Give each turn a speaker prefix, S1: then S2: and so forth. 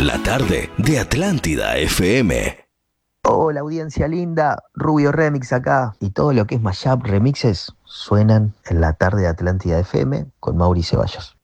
S1: La tarde de Atlántida FM.
S2: Hola audiencia linda, Rubio Remix acá y todo lo que es Mashup Remixes suenan en la tarde de Atlántida FM con Mauri Ceballos.